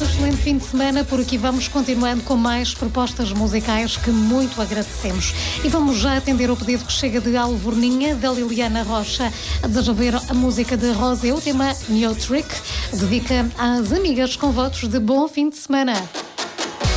excelente fim de semana. Por aqui vamos continuando com mais propostas musicais que muito agradecemos. E vamos já atender o pedido que chega de Alvorninha, da Liliana Rocha. Deseja ver a música de Rosé, o tema New Trick. Dedica às amigas com votos de bom fim de semana.